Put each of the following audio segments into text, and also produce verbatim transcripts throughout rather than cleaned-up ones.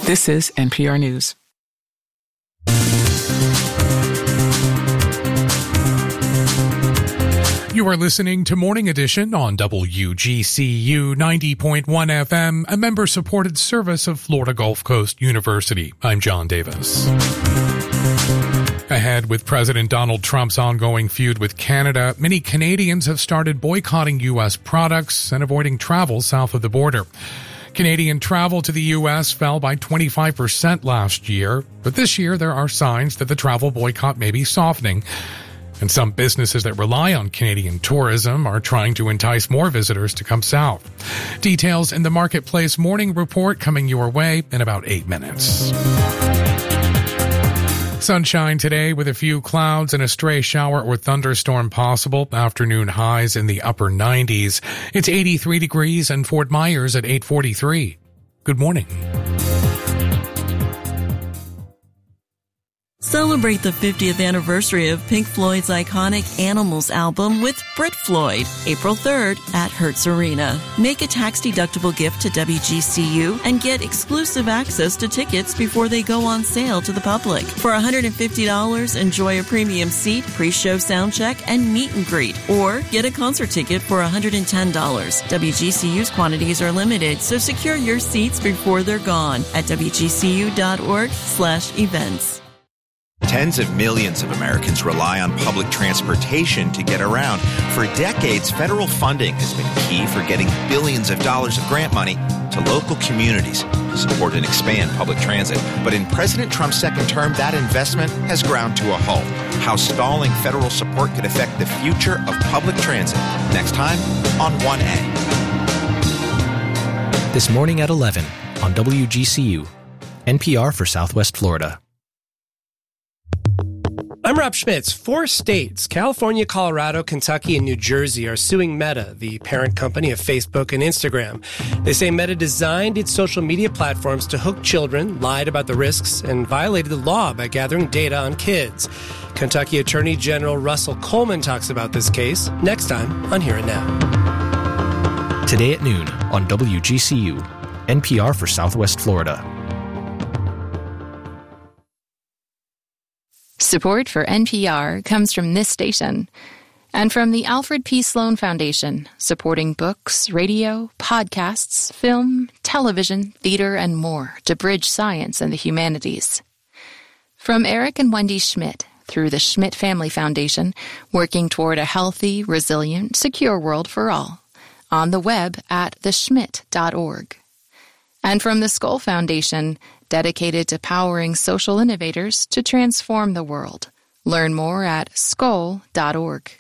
This is N P R News. You are listening to Morning Edition on W G C U ninety point one F M, a member-supported service of Florida Gulf Coast University. I'm John Davis. Ahead with President Donald Trump's ongoing feud with Canada, many Canadians have started boycotting U S products and avoiding travel south of the border. Canadian travel to the U S fell by twenty-five percent last year, but this year there are signs that the travel boycott may be softening. And some businesses that rely on Canadian tourism are trying to entice more visitors to come south. Details in the Marketplace Morning Report coming your way in about eight minutes. Sunshine today with a few clouds and a stray shower or thunderstorm possible. Afternoon highs in the upper nineties. It's eighty-three degrees in Fort Myers at eight forty-three. Good morning. Celebrate the fiftieth anniversary of Pink Floyd's iconic Animals album with Brit Floyd, April third at Hertz Arena. Make a tax-deductible gift to W G C U and get exclusive access to tickets before they go on sale to the public. For one hundred fifty dollars, enjoy a premium seat, pre-show sound check, and meet and greet. Or get a concert ticket for one hundred ten dollars. W G C U's quantities are limited, so secure your seats before they're gone at W G C U dot org slash events. Tens of millions of Americans rely on public transportation to get around. For decades, federal funding has been key for getting billions of dollars of grant money to local communities to support and expand public transit. But in President Trump's second term, that investment has ground to a halt. How stalling federal support could affect the future of public transit. Next time on one A. This morning at eleven on W G C U, N P R for Southwest Florida. I'm Rob Schmitz. Four states, California, Colorado, Kentucky, and New Jersey, are suing Meta, the parent company of Facebook and Instagram. They say Meta designed its social media platforms to hook children, lied about the risks, and violated the law by gathering data on kids. Kentucky Attorney General Russell Coleman talks about this case next time on Here and Now. Today at noon on W G C U, N P R for Southwest Florida. Support for N P R comes from this station and from the Alfred P. Sloan Foundation, supporting books, radio, podcasts, film, television, theater, and more to bridge science and the humanities. From Eric and Wendy Schmidt through the Schmidt Family Foundation, working toward a healthy, resilient, secure world for all. On the web at the schmidt dot org. And from the Skoll Foundation, dedicated to powering social innovators to transform the world. Learn more at skoll dot org.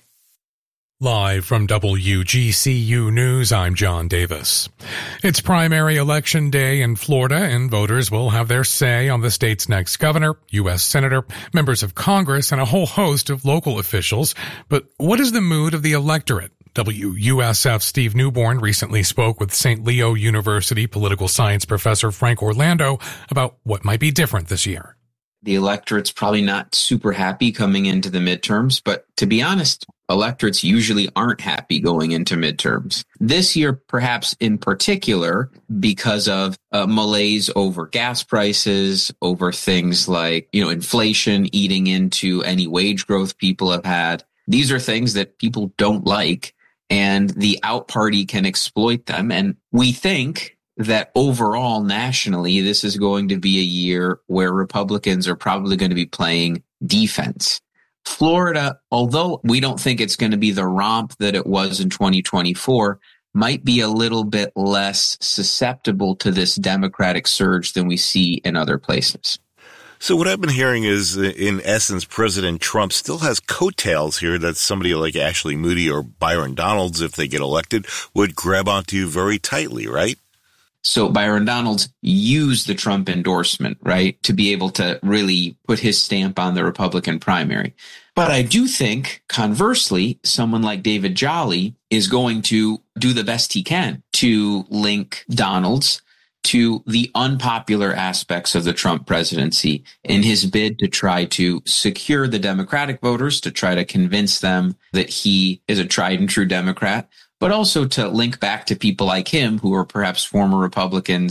Live from W G C U News, I'm John Davis. It's primary election day in Florida, and voters will have their say on the state's next governor, U S senator, members of Congress, and a whole host of local officials. But what is the mood of the electorate? W U S F's Steve Newborn recently spoke with Saint Leo University political science professor Frank Orlando about what might be different this year. The electorate's probably not super happy coming into the midterms, but to be honest, electorates usually aren't happy going into midterms. This year, perhaps in particular, because of uh, malaise over gas prices, over things like, you know, inflation eating into any wage growth people have had. These are things that people don't like, and the out party can exploit them. And we think that overall, nationally, this is going to be a year where Republicans are probably going to be playing defense. Florida, although we don't think it's going to be the romp that it was in twenty twenty-four, might be a little bit less susceptible to this Democratic surge than we see in other places. So what I've been hearing is, in essence, President Trump still has coattails here that somebody like Ashley Moody or Byron Donalds, if they get elected, would grab onto very tightly, right? So Byron Donalds used the Trump endorsement, right, to be able to really put his stamp on the Republican primary. But I do think, conversely, someone like David Jolly is going to do the best he can to link Donalds to the unpopular aspects of the Trump presidency in his bid to try to secure the Democratic voters, to try to convince them that he is a tried and true Democrat, but also to link back to people like him who are perhaps former Republicans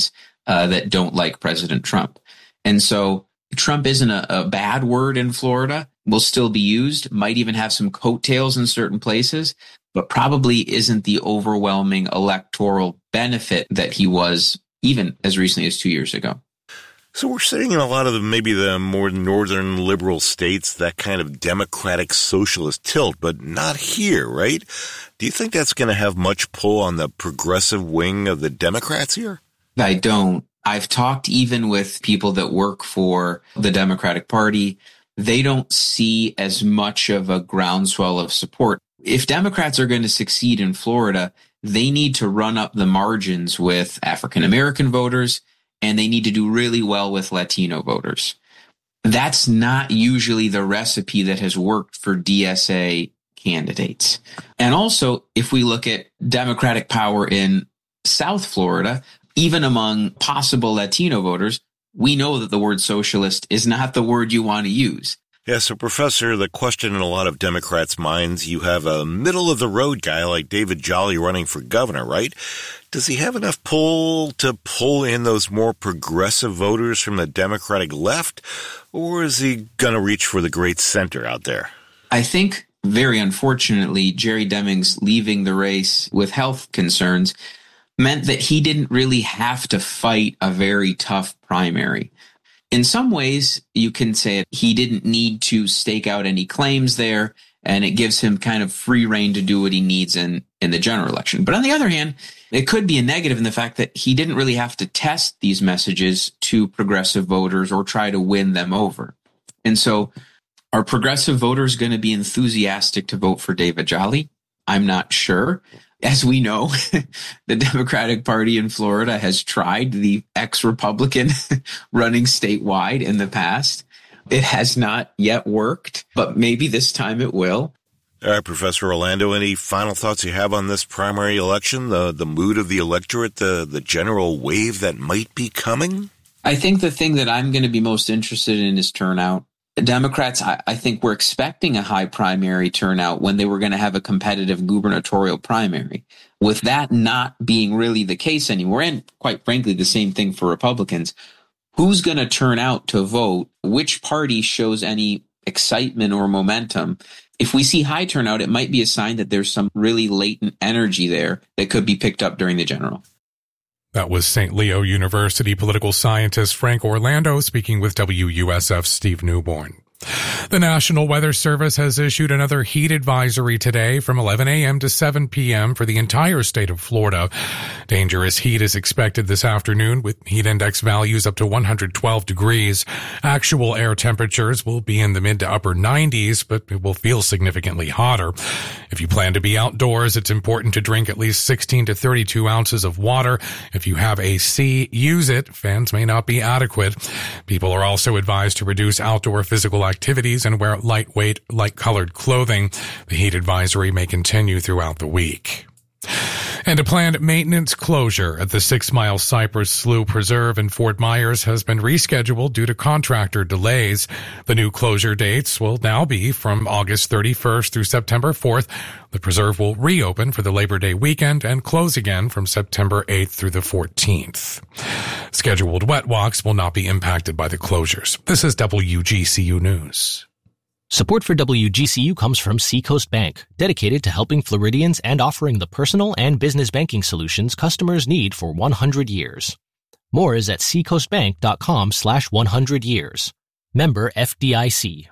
uh, that don't like President Trump. And so Trump isn't a, a bad word in Florida, will still be used, might even have some coattails in certain places, but probably isn't the overwhelming electoral benefit that he was even as recently as two years ago. So we're seeing in a lot of the, maybe the more northern liberal states, that kind of democratic socialist tilt, but not here, right? Do you think that's going to have much pull on the progressive wing of the Democrats here? I don't. I've talked even with people that work for the Democratic Party. They don't see as much of a groundswell of support. If Democrats are going to succeed in Florida, they need to run up the margins with African American voters, and they need to do really well with Latino voters. That's not usually the recipe that has worked for D S A candidates. And also, if we look at Democratic power in South Florida, even among possible Latino voters, we know that the word socialist is not the word you want to use. Yeah, so Professor, the question in a lot of Democrats' minds, you have a middle-of-the-road guy like David Jolly running for governor, right? Does he have enough pull to pull in those more progressive voters from the Democratic left, or is he going to reach for the great center out there? I think, very unfortunately, Jerry Demings leaving the race with health concerns meant that he didn't really have to fight a very tough primary. In some ways, you can say he didn't need to stake out any claims there, and it gives him kind of free rein to do what he needs in, in the general election. But on the other hand, it could be a negative in the fact that he didn't really have to test these messages to progressive voters or try to win them over. And so are progressive voters going to be enthusiastic to vote for David Jolly? I'm not sure. As we know, the Democratic Party in Florida has tried the ex-Republican running statewide in the past. It has not yet worked, but maybe this time it will. All right, Professor Orlando, any final thoughts you have on this primary election, the, the mood of the electorate, the, the general wave that might be coming? I think the thing that I'm going to be most interested in is turnout. Democrats, I, I think, were expecting a high primary turnout when they were going to have a competitive gubernatorial primary. With that not being really the case anymore, and quite frankly, the same thing for Republicans, who's going to turn out to vote? Which party shows any excitement or momentum? If we see high turnout, it might be a sign that there's some really latent energy there that could be picked up during the general. That was Saint Leo University political scientist Frank Orlando speaking with W U S F's Steve Newborn. The National Weather Service has issued another heat advisory today from eleven a.m. to seven p.m. for the entire state of Florida. Dangerous heat is expected this afternoon with heat index values up to one hundred twelve degrees. Actual air temperatures will be in the mid to upper nineties, but it will feel significantly hotter. If you plan to be outdoors, it's important to drink at least sixteen to thirty-two ounces of water. If you have A C, use it. Fans may not be adequate. People are also advised to reduce outdoor physical activities and wear lightweight, light-colored clothing. The heat advisory may continue throughout the week. And a planned maintenance closure at the Six Mile Cypress Slough Preserve in Fort Myers has been rescheduled due to contractor delays. The new closure dates will now be from August thirty-first through September fourth. The preserve will reopen for the Labor Day weekend and close again from September eighth through the fourteenth. Scheduled wet walks will not be impacted by the closures. This is W G C U News. Support for W G C U comes from Seacoast Bank, dedicated to helping Floridians and offering the personal and business banking solutions customers need for one hundred years. More is at seacoastbank.com slash 100 years. Member F D I C.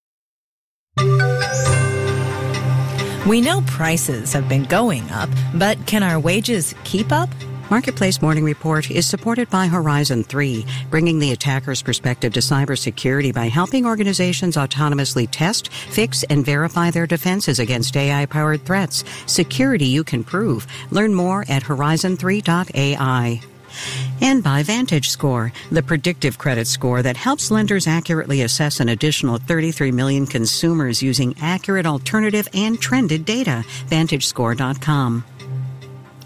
We know prices have been going up, but can our wages keep up? Marketplace Morning Report is supported by Horizon three, bringing the attacker's perspective to cybersecurity by helping organizations autonomously test, fix, and verify their defenses against A I-powered threats. Security you can prove. Learn more at horizon three dot A I. And by VantageScore, the predictive credit score that helps lenders accurately assess an additional thirty-three million consumers using accurate alternative and trended data. Vantage Score dot com.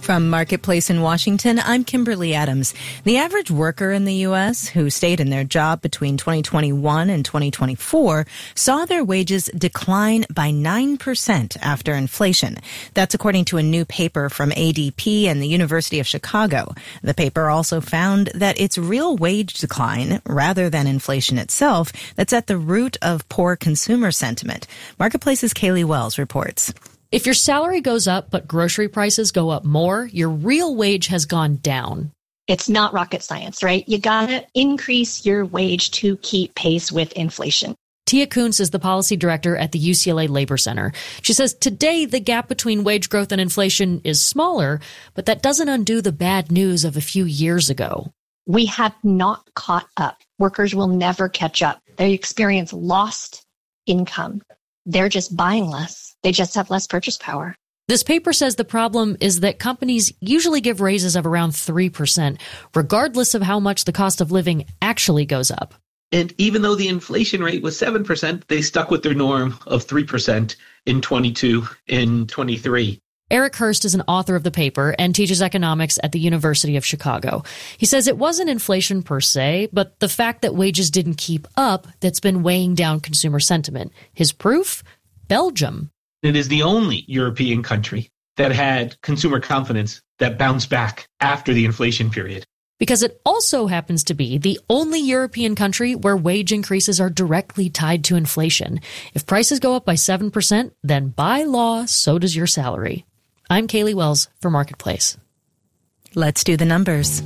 From Marketplace in Washington, I'm Kimberly Adams. The average worker in the U S who stayed in their job between twenty twenty-one and twenty twenty-four saw their wages decline by nine percent after inflation. That's according to a new paper from A D P and the University of Chicago. The paper also found that it's real wage decline, rather than inflation itself, that's at the root of poor consumer sentiment. Marketplace's Kaylee Wells reports. If your salary goes up but grocery prices go up more, your real wage has gone down. It's not rocket science, right? You gotta increase your wage to keep pace with inflation. Tia Kuntz is the policy director at the U C L A Labor Center. She says today the gap between wage growth and inflation is smaller, but that doesn't undo the bad news of a few years ago. We have not caught up. Workers will never catch up. They experience lost income. They're just buying less. They just have less purchase power. This paper says the problem is that companies usually give raises of around three percent, regardless of how much the cost of living actually goes up. And even though the inflation rate was seven percent, they stuck with their norm of three percent in twenty-two and twenty-three. Eric Hurst is an author of the paper and teaches economics at the University of Chicago. He says it wasn't inflation per se, but the fact that wages didn't keep up that's been weighing down consumer sentiment. His proof? Belgium. It is the only European country that had consumer confidence that bounced back after the inflation period. Because it also happens to be the only European country where wage increases are directly tied to inflation. If prices go up by seven percent, then by law, so does your salary. I'm Kaylee Wells for Marketplace. Let's do the numbers.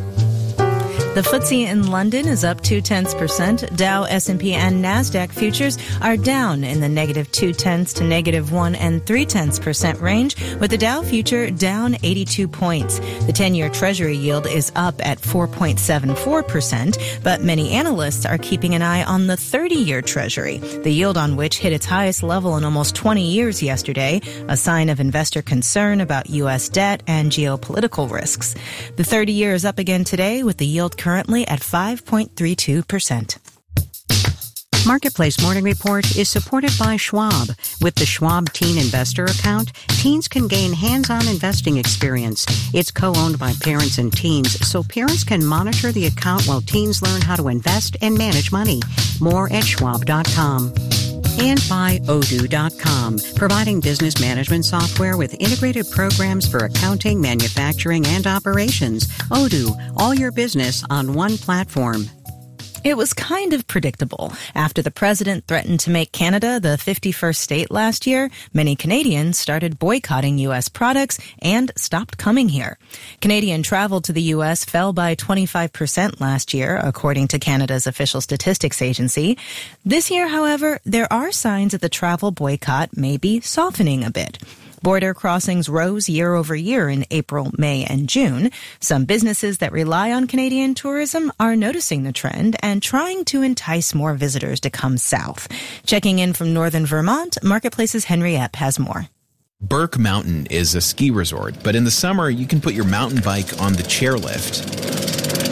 The F T S E in London is up two-tenths percent. Dow, S and P, and NASDAQ futures are down in the negative two-tenths to negative one and three-tenths percent range, with the Dow future down eighty-two points. The ten-year Treasury yield is up at four point seven four percent, but many analysts are keeping an eye on the thirty-year Treasury, the yield on which hit its highest level in almost twenty years yesterday, a sign of investor concern about U S debt and geopolitical risks. The thirty-year is up again today, with the yield currently at five point three two percent. Marketplace Morning Report is supported by Schwab. With the Schwab Teen Investor account, teens can gain hands-on investing experience. It's co-owned by parents and teens, so parents can monitor the account while teens learn how to invest and manage money. More at schwab dot com. And by Odoo dot com, providing business management software with integrated programs for accounting, manufacturing, and operations. Odoo, all your business on one platform. It was kind of predictable. After the president threatened to make Canada the fifty-first state last year, many Canadians started boycotting U S products and stopped coming here. Canadian travel to the U S fell by twenty-five percent last year, according to Canada's official statistics agency. This year, however, there are signs that the travel boycott may be softening a bit. Border crossings rose year over year in April, May, and June. Some businesses that rely on Canadian tourism are noticing the trend and trying to entice more visitors to come south. Checking in from northern Vermont, Marketplace's Henry Epp has more. Burke Mountain is a ski resort, but in the summer you can put your mountain bike on the chairlift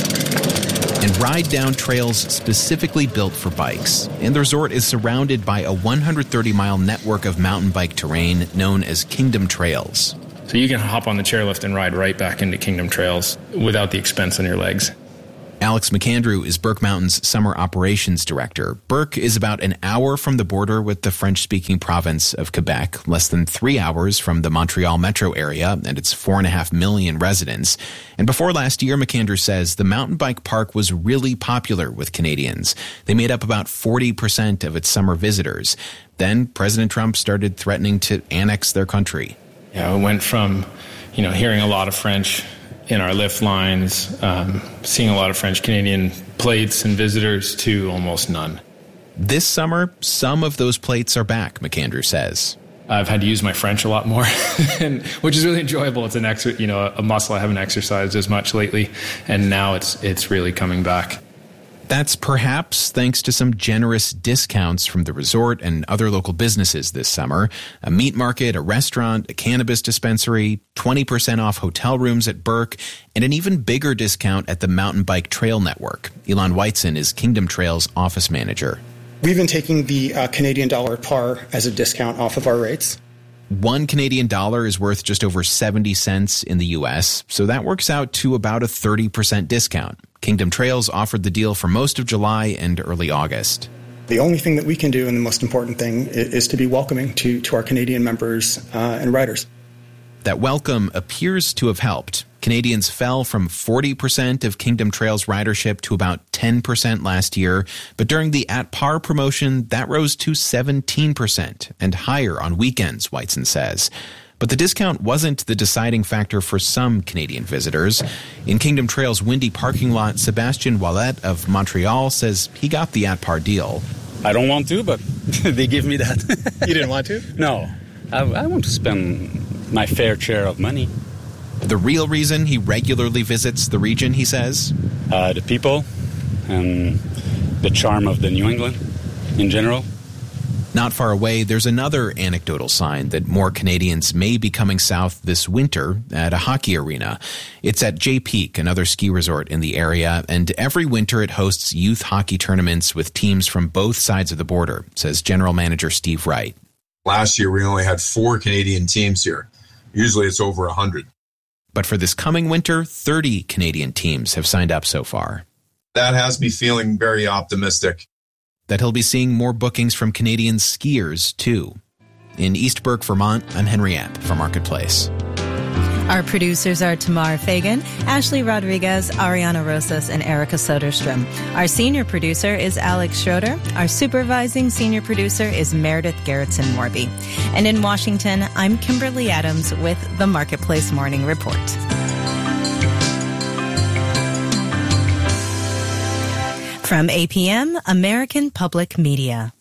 and ride down trails specifically built for bikes. And the resort is surrounded by a one hundred thirty mile network of mountain bike terrain known as Kingdom Trails. So you can hop on the chairlift and ride right back into Kingdom Trails without the expense on your legs. Alex McAndrew is Burke Mountain's summer operations director. Burke is about an hour from the border with the French-speaking province of Quebec, less than three hours from the Montreal metro area and its four and a half million residents. And before last year, McAndrew says the mountain bike park was really popular with Canadians. They made up about forty percent of its summer visitors. Then President Trump started threatening to annex their country. Yeah, it went from, you know, hearing a lot of French in our lift lines, um, seeing a lot of French-Canadian plates and visitors to almost none. This summer, some of those plates are back, McAndrew says. I've had to use my French a lot more, and, which is really enjoyable. It's an ex- you know, a muscle I haven't exercised as much lately, and now it's it's really coming back. That's perhaps thanks to some generous discounts from the resort and other local businesses this summer. A meat market, a restaurant, a cannabis dispensary, twenty percent off hotel rooms at Burke, and an even bigger discount at the Mountain Bike Trail Network. Elon Whiteson is Kingdom Trails office manager. We've been taking the uh, Canadian dollar par as a discount off of our rates. One Canadian dollar is worth just over seventy cents in the U S, so that works out to about a thirty percent discount. Kingdom Trails offered the deal for most of July and early August. The only thing that we can do, and the most important thing, is to be welcoming to, to our Canadian members uh, and riders. That welcome appears to have helped. Canadians fell from forty percent of Kingdom Trails ridership to about ten percent last year, but during the At Par promotion, that rose to seventeen percent and higher on weekends, Whiteson says. But the discount wasn't the deciding factor for some Canadian visitors. In Kingdom Trails' windy parking lot, Sebastian Wallet of Montreal says he got the At Par deal. I don't want to, but they give me that. You didn't want to? No. I, I want to spend my fair share of money. The real reason he regularly visits the region, he says? Uh, the people and the charm of the New England in general. Not far away, there's another anecdotal sign that more Canadians may be coming south this winter at a hockey arena. It's at Jay Peak, another ski resort in the area, and every winter it hosts youth hockey tournaments with teams from both sides of the border, says General Manager Steve Wright. Last year, we only had four Canadian teams here. Usually it's over one hundred. But for this coming winter, thirty Canadian teams have signed up so far. That has me feeling very optimistic. That he'll be seeing more bookings from Canadian skiers, too. In East Burke, Vermont, I'm Henry Epp for Marketplace. Our producers are Tamar Fagan, Ashley Rodriguez, Ariana Rosas, and Erica Soderstrom. Our senior producer is Alex Schroeder. Our supervising senior producer is Meredith Gerritsen-Morby. And in Washington, I'm Kimberly Adams with the Marketplace Morning Report. From A P M, American Public Media.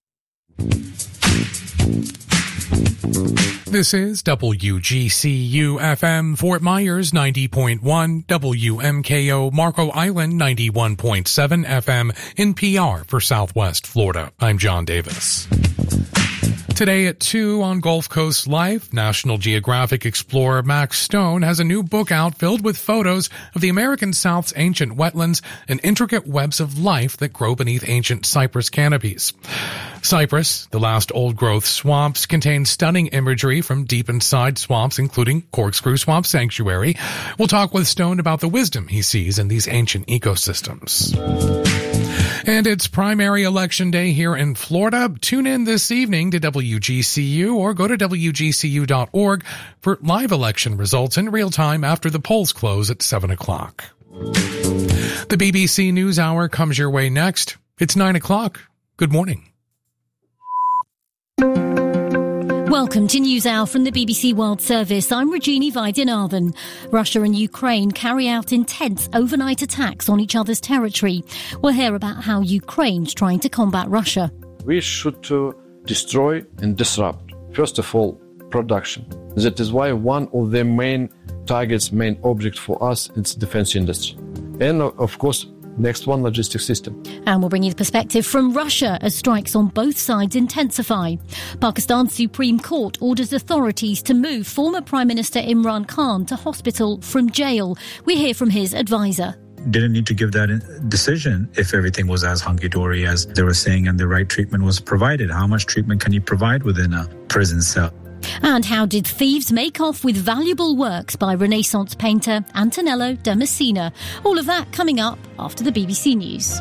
This is W G C U F M Fort Myers ninety point one, W M K O Marco Island ninety-one point seven F M in P R for Southwest Florida. I'm John Davis. Today at two on Gulf Coast Life, National Geographic explorer Max Stone has a new book out filled with photos of the American South's ancient wetlands and intricate webs of life that grow beneath ancient cypress canopies. Cypress, the last old-growth swamps, contain stunning imagery from deep inside swamps, including Corkscrew Swamp Sanctuary. We'll talk with Stone about the wisdom he sees in these ancient ecosystems. And it's primary election day here in Florida. Tune in this evening to W G C U or go to W G C U dot org for live election results in real time after the polls close at seven o'clock. The B B C News Hour comes your way next. It's nine o'clock. Good morning. Welcome to NewsHour from the B B C World Service. I'm Regina Vaidyanathan. Russia and Ukraine carry out intense overnight attacks on each other's territory. We'll hear about how Ukraine's trying to combat Russia. We should uh, destroy and disrupt, first of all, production. That is why one of the main targets, main object for us, is defense industry. And, uh, of course, next one, logistics system. And we'll bring you the perspective from Russia as strikes on both sides intensify. Pakistan's Supreme Court orders authorities to move former Prime Minister Imran Khan to hospital from jail. We hear from his advisor. Didn't need to give that decision if everything was as hunky-dory as they were saying and the right treatment was provided. How much treatment can you provide within a prison cell? And how did thieves make off with valuable works by Renaissance painter Antonello da Messina? All of that coming up after the B B C News.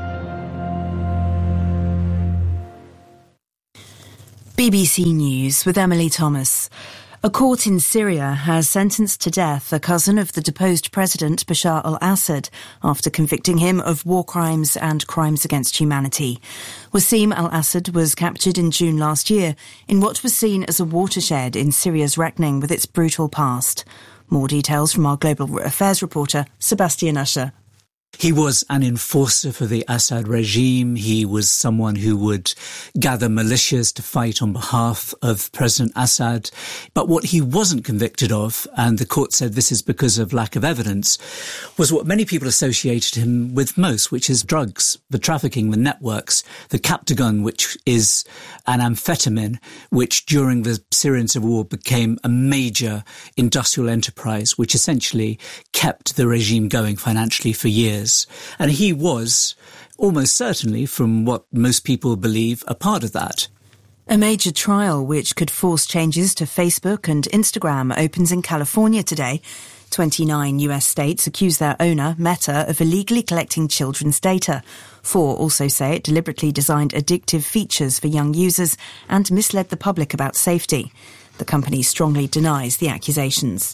B B C News with Emily Thomas. A court in Syria has sentenced to death a cousin of the deposed president Bashar al-Assad after convicting him of war crimes and crimes against humanity. Wasim al-Assad was captured in June last year in what was seen as a watershed in Syria's reckoning with its brutal past. More details from our Global Affairs reporter, Sebastian Usher. He was an enforcer for the Assad regime. He was someone who would gather militias to fight on behalf of President Assad. But what he wasn't convicted of, and the court said this is because of lack of evidence, was what many people associated him with most, which is drugs, the trafficking, the networks, the Captagon, which is an amphetamine, which during the Syrian civil war became a major industrial enterprise, which essentially kept the regime going financially for years. And he was, almost certainly, from what most people believe, a part of that. A major trial which could force changes to Facebook and Instagram opens in California today. twenty-nine U S states accuse their owner, Meta, of illegally collecting children's data. Four also say it deliberately designed addictive features for young users and misled the public about safety. The company strongly denies the accusations.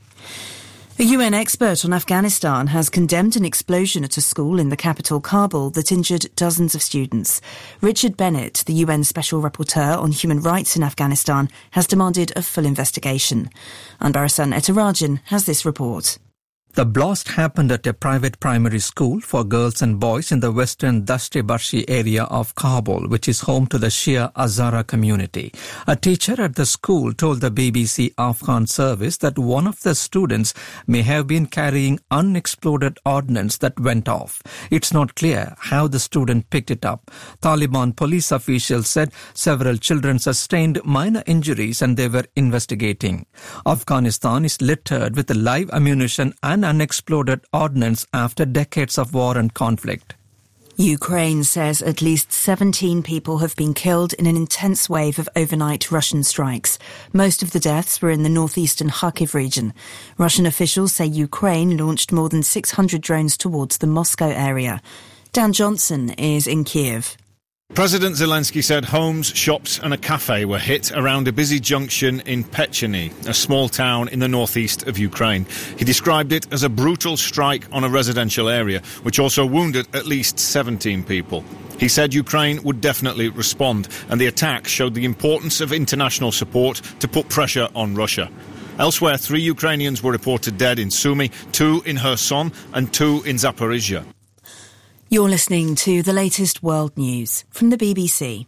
A U N expert on Afghanistan has condemned an explosion at a school in the capital Kabul that injured dozens of students. Richard Bennett, the U N Special Rapporteur on Human Rights in Afghanistan, has demanded a full investigation. Anbarasan Etarajan has this report. The blast happened at a private primary school for girls and boys in the western Dashti-Barshi area of Kabul, which is home to the Shia Hazara community. A teacher at the school told the B B C Afghan service that one of the students may have been carrying unexploded ordnance that went off. It's not clear how the student picked it up. Taliban police officials said several children sustained minor injuries and they were investigating. Afghanistan is littered with live ammunition and unexploded ordnance after decades of war and conflict. Ukraine says at least seventeen people have been killed in an intense wave of overnight Russian strikes. Most of the deaths were in the northeastern Kharkiv region. Russian officials say Ukraine launched more than six hundred drones towards the Moscow area. Dan Johnson is in Kiev. President Zelensky said homes, shops and a cafe were hit around a busy junction in Pecheny, a small town in the northeast of Ukraine. He described it as a brutal strike on a residential area, which also wounded at least seventeen people. He said Ukraine would definitely respond, and the attack showed the importance of international support to put pressure on Russia. Elsewhere, three Ukrainians were reported dead in Sumy, two in Kherson and two in Zaporizhia. You're listening to the latest world news from the B B C.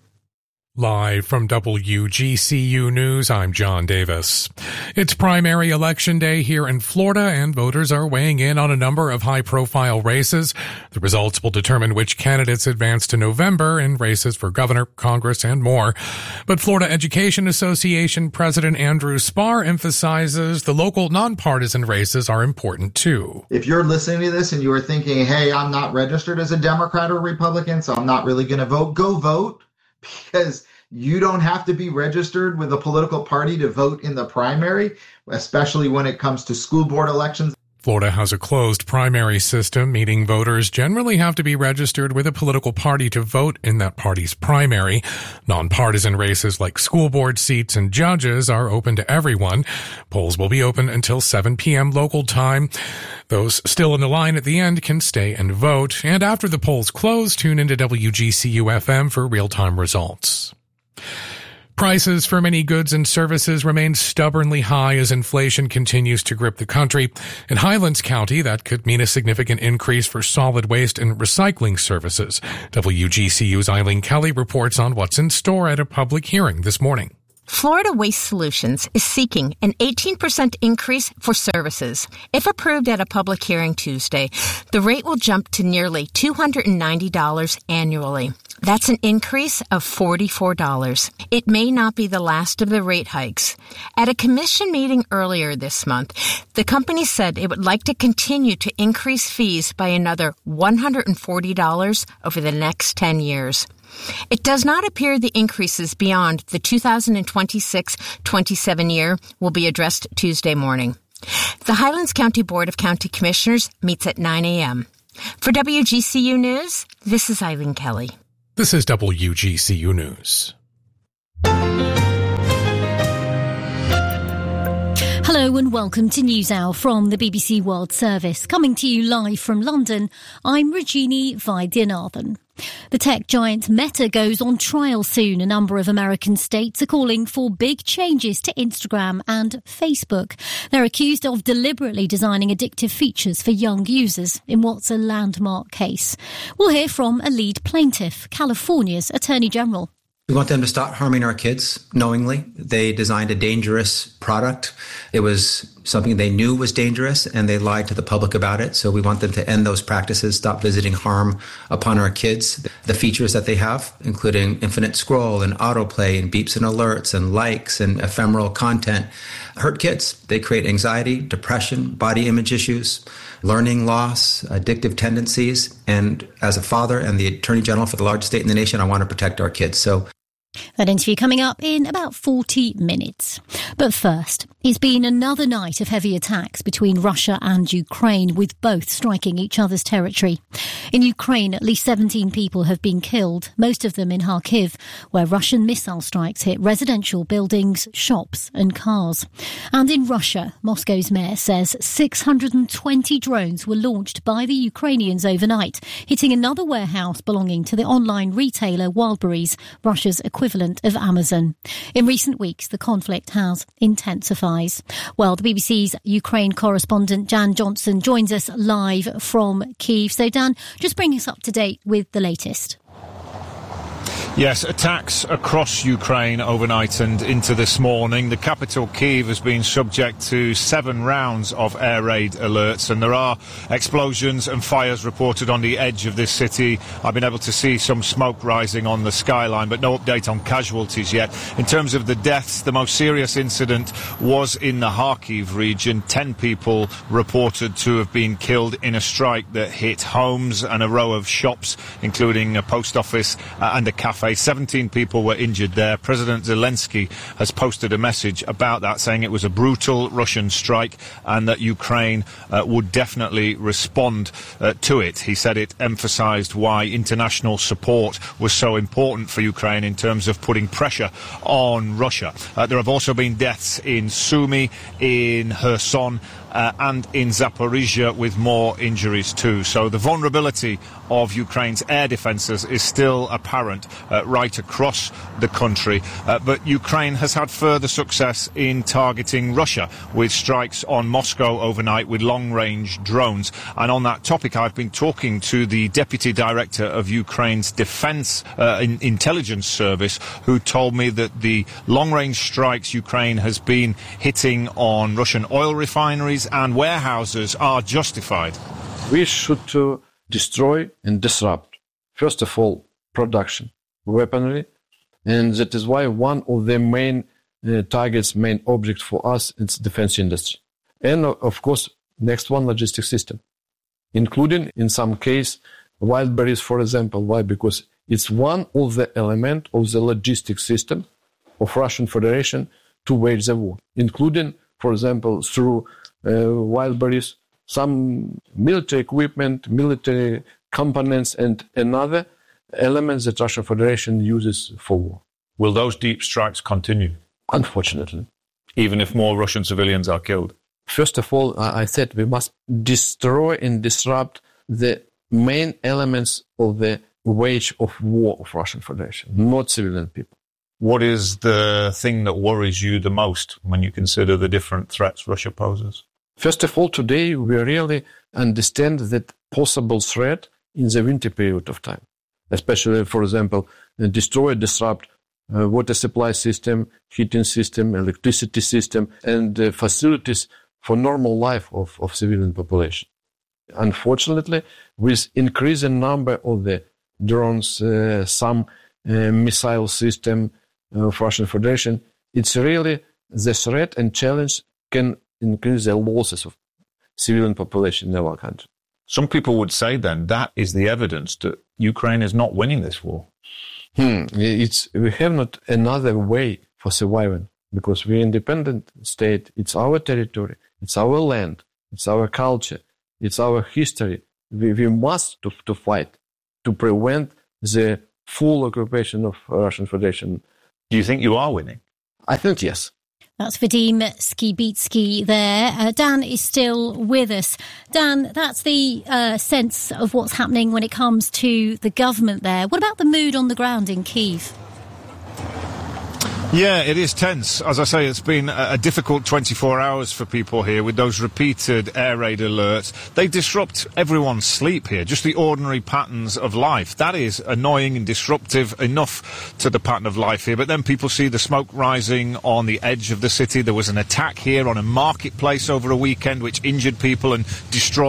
Live from W G C U News, I'm John Davis. It's primary election day here in Florida, and voters are weighing in on a number of high-profile races. The results will determine which candidates advance to November in races for governor, Congress, and more. But Florida Education Association President Andrew Spar emphasizes the local nonpartisan races are important too. If you're listening to this and you are thinking, hey, I'm not registered as a Democrat or Republican, so I'm not really going to vote, go vote. Because you don't have to be registered with a political party to vote in the primary, especially when it comes to school board elections. Florida has a closed primary system, meaning voters generally have to be registered with a political party to vote in that party's primary. Nonpartisan races like school board seats and judges are open to everyone. Polls will be open until seven p.m. local time. Those still in the line at the end can stay and vote. And after the polls close, tune into W G C U F M for real-time results. Prices for many goods and services remain stubbornly high as inflation continues to grip the country. In Highlands County, that could mean a significant increase for solid waste and recycling services. W G C U's Eileen Kelly reports on what's in store at a public hearing this morning. Florida Waste Solutions is seeking an eighteen percent increase for services. If approved at a public hearing Tuesday, the rate will jump to nearly two hundred ninety dollars annually. That's an increase of forty-four dollars. It may not be the last of the rate hikes. At a commission meeting earlier this month, the company said it would like to continue to increase fees by another one hundred forty dollars over the next ten years. It does not appear the increases beyond the two thousand twenty-six twenty-seven year will be addressed Tuesday morning. The Highlands County Board of County Commissioners meets at nine a.m. For W G C U News, this is Eileen Kelly. This is W G C U News. Hello and welcome to NewsHour from the B B C World Service. Coming to you live from London, I'm Rajini Vaidyanathan. The tech giant Meta goes on trial soon. A number of American states are calling for big changes to Instagram and Facebook. They're accused of deliberately designing addictive features for young users in what's a landmark case. We'll hear from a lead plaintiff, California's Attorney General. We want them to stop harming our kids knowingly. They designed a dangerous product. It was something they knew was dangerous, and they lied to the public about it. So we want them to end those practices, stop visiting harm upon our kids. The features that they have, including infinite scroll and autoplay and beeps and alerts and likes and ephemeral content, hurt kids. They create anxiety, depression, body image issues, learning loss, addictive tendencies. And as a father and the Attorney General for the largest state in the nation, I want to protect our kids. So That interview coming up in about forty minutes. But first, it's been another night of heavy attacks between Russia and Ukraine, with both striking each other's territory. In Ukraine, at least seventeen people have been killed, most of them in Kharkiv, where Russian missile strikes hit residential buildings, shops and cars. And in Russia, Moscow's mayor says six hundred twenty drones were launched by the Ukrainians overnight, hitting another warehouse belonging to the online retailer Wildberries, Russia's equivalent of Amazon. In recent weeks, the conflict has intensified. Well, the B B C's Ukraine correspondent Dan Johnson joins us live from Kyiv. So, Dan, just bring us up to date with the latest. Yes, attacks across Ukraine overnight and into this morning. The capital, Kyiv, has been subject to seven rounds of air raid alerts, and there are explosions and fires reported on the edge of this city. I've been able to see some smoke rising on the skyline, but no update on casualties yet. In terms of the deaths, the most serious incident was in the Kharkiv region. Ten people reported to have been killed in a strike that hit homes and a row of shops, including a post office uh, and a cafe. seventeen people were injured there. President Zelensky has posted a message about that, saying it was a brutal Russian strike and that Ukraine uh, would definitely respond uh, to it. He said it emphasized why international support was so important for Ukraine in terms of putting pressure on Russia. Uh, there have also been deaths in Sumy, in Kherson, Uh, and in Zaporizhia, with more injuries too. So the vulnerability of Ukraine's air defences is still apparent uh, right across the country. Uh, but Ukraine has had further success in targeting Russia with strikes on Moscow overnight with long-range drones. And on that topic, I've been talking to the Deputy Director of Ukraine's Defence uh, in Intelligence Service, who told me that the long-range strikes Ukraine has been hitting on Russian oil refineries and warehouses are justified. We should uh, destroy and disrupt, first of all, production, weaponry, and that is why one of the main uh, targets, main object for us, is defense industry. And uh, of course, next one, logistic system, including, in some case, Wildberries, for example. Why? Because it's one of the element of the logistic system of Russian Federation to wage the war, including, for example, through Uh, Wildberries, some military equipment, military components, and another elements that Russian Federation uses for war. Will those deep strikes continue? Unfortunately. Even if more Russian civilians are killed? First of all, I said we must destroy and disrupt the main elements of the wage of war of Russian Federation, not civilian people. What is the thing that worries you the most when you consider the different threats Russia poses? First of all, today we really understand that possible threat in the winter period of time, especially, for example, destroy, disrupt uh, water supply system, heating system, electricity system, and uh, facilities for normal life of, of civilian population. Unfortunately, with increasing number of the drones, uh, some uh, missile system of Russian Federation, it's really the threat and challenge can increase the losses of civilian population in our country. Some people would say then that is the evidence that Ukraine is not winning this war. Hmm. It's, we have not another way for surviving because we're an independent state. It's our territory. It's our land. It's our culture. It's our history. We, we must to, to fight to prevent the full occupation of Russian Federation. Do you think you are winning? I think yes. That's Vadim Skibitsky there. Uh, Dan is still with us. Dan, that's the uh, sense of what's happening when it comes to the government there. What about the mood on the ground in Kyiv? Yeah, it is tense. As I say, it's been a difficult twenty-four hours for people here with those repeated air raid alerts. They disrupt everyone's sleep here, just the ordinary patterns of life. That is annoying and disruptive enough to the pattern of life here. But then people see the smoke rising on the edge of the city. There was an attack here on a marketplace over a weekend which injured people and destroyed